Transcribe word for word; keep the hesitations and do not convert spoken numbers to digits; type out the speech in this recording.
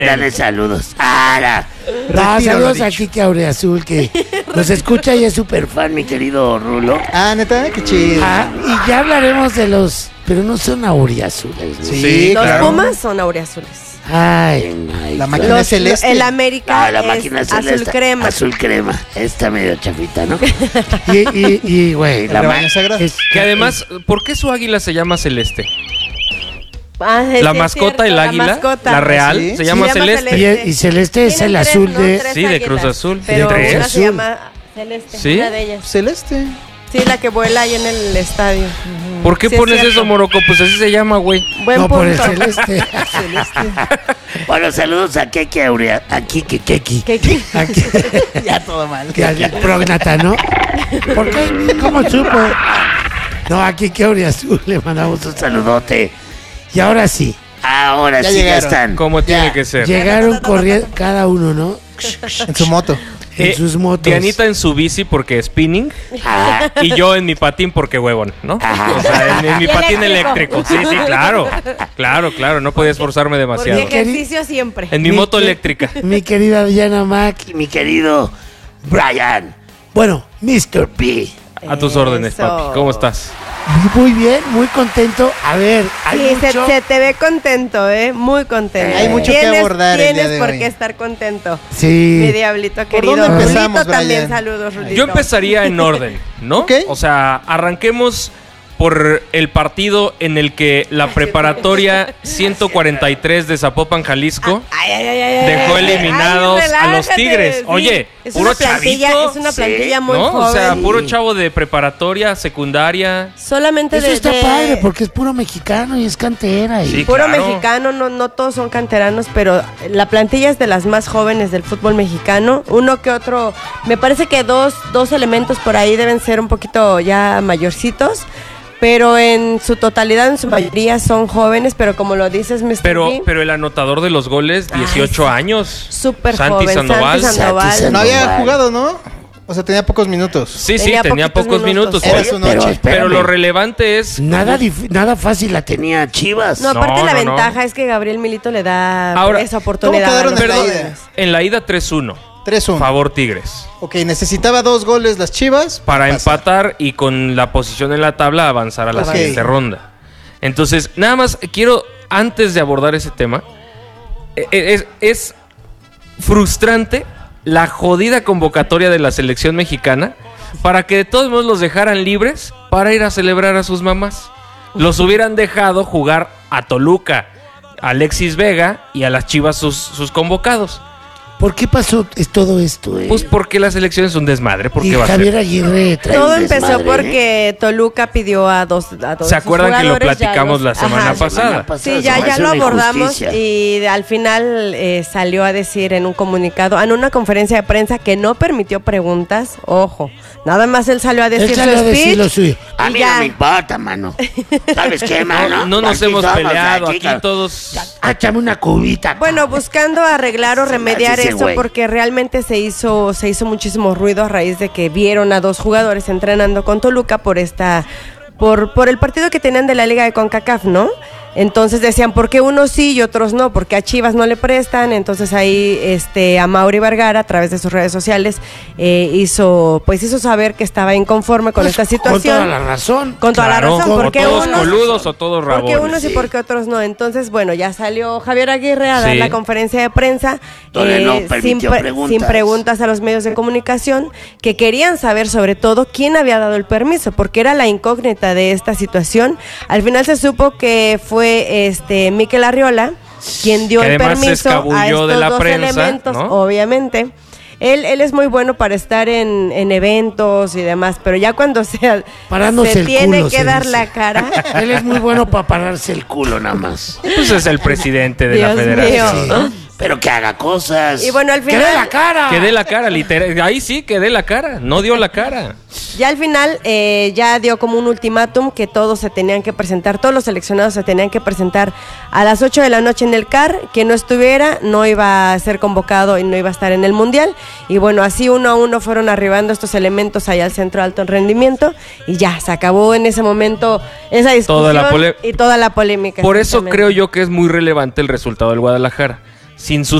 Dale saludos. ¡Ah! No, saludos a Kike Aureazul, que nos escucha y es súper fan, mi querido Rulo. Ah, ¿neta? Qué chido. Ah, y ya hablaremos de los... Pero no son auriazules, ¿no? Sí, Los claro. Pumas son auriazules. Ay, ay. La máquina Los- es celeste. El América Ah, la es máquina azul celeste. crema. Azul crema. Está medio chafita, ¿no? Y, y, y, güey, El la rebaño ma- sagrado. es- Que además, ¿por qué su águila se llama celeste? Ah, sí, La es mascota, cierto, el la águila, mascota. la real, Sí. se llama Se llama celeste. celeste. Y, y celeste es Tienen el tres, azul ¿no? de... Tres Sí, de águilas, Cruz Azul. Pero De Cruz una Azul. se llama celeste, ¿Sí? una de ellas. Celeste. Sí, la que vuela ahí en el estadio. ¿Por qué Sí, es pones cierto. eso, Morocco? Pues así se llama, güey. Buen No, punto. por el celeste. Bueno, saludos a Keke Aurea. A Kike Keki. ¿Qué, qué? Aquí, Ya todo mal. que al prógnata, ¿no? ¿Por qué? ¿Cómo supo? No, aquí que Aureazul le mandamos un saludo. Saludote. Y ahora sí, Ahora Ya sí ya llegaron. están. Como tiene que ser. llegaron corriendo cada uno, ¿no? En su moto. En Eh, sus motos. Dianita en su bici porque spinning Ah, y yo en mi patín porque huevón, ¿no? Ajá. O sea, en, en mi Y patín eléctrico. eléctrico. Sí, sí, claro. Claro, claro, no podía esforzarme demasiado. Porque ejercicio siempre. En mi Mi moto que- eléctrica. Mi querida Diana Mac. y mi querido Brian. Bueno, mister P. A tus órdenes, Eso. papi. ¿Cómo estás? Muy bien, muy contento. A ver, hay Sí, se, mucho... se te ve contento, ¿eh? Muy contento. Hay mucho que Tienes- abordar el día Tienes de por hoy. qué estar contento. Sí. Mi diablito querido. dónde empezamos, Rulito también, Brian? saludos, Rulito. Yo empezaría en orden, ¿no? Ok. O sea, arranquemos por el partido en el que la preparatoria ciento cuarenta y tres de Zapopan, Jalisco, Ay, ay, ay, ay, ay, dejó ay, eliminados ay, a los relájate, Tigres. sí. Oye, es puro una plantilla, chavito, es una sí, plantilla muy ¿no? joven. O sea, puro chavo de preparatoria, secundaria. Solamente Eso de, está de- padre porque es puro mexicano y es cantera. Y... Sí. Puro claro. mexicano, no, no todos son canteranos, pero la plantilla es de las más jóvenes del fútbol mexicano. Uno que otro, me parece que dos, dos elementos por ahí deben ser un poquito ya mayorcitos, pero en su totalidad, en su mayoría son jóvenes, pero como lo dices, mister Pero, B, pero el anotador de los goles, dieciocho Ay, sí. años. súper Santi joven, Sandoval. Santi Sandoval. Santi No había Sandoval. jugado, ¿no? O sea, tenía pocos minutos. Sí, sí, Tenía tenía poquitos pocos minutos. minutos. Era Oye, su Pero, noche. espérame, pero lo relevante es... Nada, dif- nada fácil la tenía. tenía Chivas. No, aparte No, la no, no. ventaja es que Gabriel Milito le da Ahora, esa oportunidad. ¿cómo quedaron a los en la jóvenes. ida? En la ida tres uno. tres uno. Favor Tigres. Ok, necesitaba dos goles las Chivas. Para pasar. empatar y con la posición en la tabla avanzar a la Ok. siguiente ronda. Entonces, nada más quiero, antes de abordar ese tema, eh, es, es frustrante la jodida convocatoria de la selección mexicana para que de todos modos los dejaran libres para ir a celebrar a sus mamás. Los hubieran dejado jugar a Toluca, a Alexis Vega y a las Chivas sus, sus convocados. ¿Por qué pasó es todo esto? Eh? Pues porque la selección es un desmadre. ¿Por y qué va a ser? Javier Aguirre trae Todo un empezó desmadre, ¿eh? porque Toluca pidió a dos a todos ¿Se sus acuerdan que lo jugadores, ya platicamos los- la semana Ajá, pasada? Sí, ya, Se me ya hace lo una abordamos injusticia. y de- al final eh, salió a decir en un comunicado, en una conferencia de prensa que no permitió preguntas, ojo, nada más él salió a decir Él su salió a decir speech lo suyo. A y mí ya. no me importa, mano. ¿Sabes qué, mano? No, no nos Aquí hemos somos, peleado, aquí chicas. todos... Ah, échame una cubita. Bueno, buscando arreglar o Se me remediar hace ese eso güey. porque realmente se hizo se hizo muchísimo ruido a raíz de que vieron a dos jugadores entrenando con Toluca por esta por por el partido que tenían de la Liga de CONCACAF, ¿no? Entonces decían, ¿por qué unos sí y otros no? Porque a Chivas no le prestan. Entonces ahí este a Mauri Vergara, a través de sus redes sociales, eh, hizo pues hizo saber que estaba inconforme con Pues, esta situación. Con toda la razón. Con toda Claro, la razón, o porque todos unos, coludos o todos porque rabones. unos y sí. porque otros no. Entonces, bueno, ya salió Javier Aguirre a dar Sí. la conferencia de prensa Donde no sin, permitió pre- preguntas. sin preguntas a los medios de comunicación que querían saber sobre todo quién había dado el permiso, porque era la incógnita de esta situación. Al final se supo que fue este Mikel Arriola quien dio Que el además se permiso a escabulló estos de la dos prensa, elementos, ¿no? obviamente. Él, él es muy bueno para estar en, en eventos y demás, pero ya cuando se, Parándose se el tiene culo, que se dar dice. la cara. Él es muy bueno para pararse el culo nada más. Pues es el presidente de la Dios federación. mío. ¿no? Pero que haga cosas. Y bueno, al ¡Que dé la final, cara! Que dé la cara, literal. Ahí sí, que dé la cara. No dio la cara. ya al final eh, ya dio como un ultimátum que todos se tenían que presentar, todos los seleccionados se tenían que presentar a las ocho de la noche en el C A R, quien no estuviera no iba a ser convocado y no iba a estar en el Mundial. Y bueno, así uno a uno fueron arribando estos elementos allá al Centro de Alto Rendimiento y ya, se acabó en ese momento esa discusión Toda la pole- y toda la polémica. Por eso exactamente. creo yo que es muy relevante el resultado del Guadalajara. sin